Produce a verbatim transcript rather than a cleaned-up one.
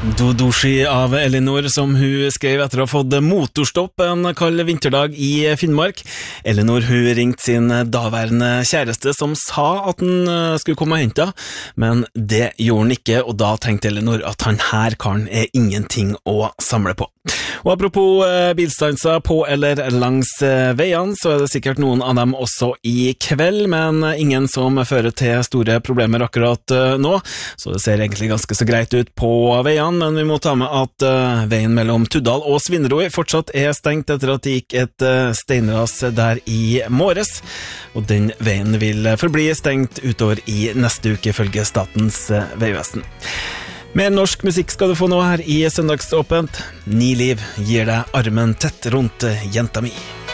Dodoshi av Elinor, som hun skrev etter å ha fått motorstopp en kald vinterdag i Finnmark. Elinor hun ringte sin daværende kjæreste som sa at han skulle komme og hente, men det gjorde han ikke, og da tenkte Elinor at han her karen er ingenting å samle på. Og apropos bilstanser på eller langs veiene, så er det sikkert noen av dem også i kveld, men ingen som fører til store problemer akkurat nå, så det ser egentlig ganske så greit ut på veiene, men vi må ta med at veien mellom Tuddal og Svinneroi fortsatt er stengt etter at det gikk et steinras der i morges, og den veien vil forbli stengt utover i neste uke ifølge Statens vegvesen. Mer norsk musikk skal du få nå her i Søndagsåpent. Ni liv gir deg armen tett rundt jenta mi.